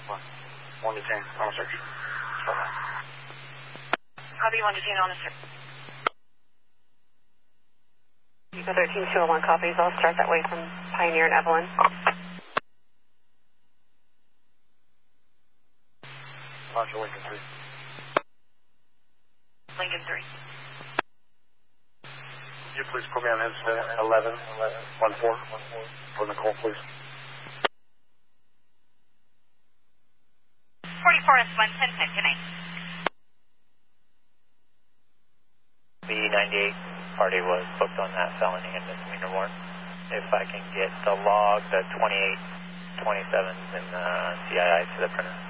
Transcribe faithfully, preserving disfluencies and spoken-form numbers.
One. One detained on a search. Copy, one detained on a search. Eco thirteen two oh one copies. I'll start that way from Pioneer and Evelyn. Roger, Lincoln three. Lincoln three. You please put me on incident eleven one four for Nicole, please. forty-four S one ten ten, good night. B ninety-eight party was booked on that felony and misdemeanor warrant. If I can get the log, the twenty-eight twenty-sevens and the C I I to the printer.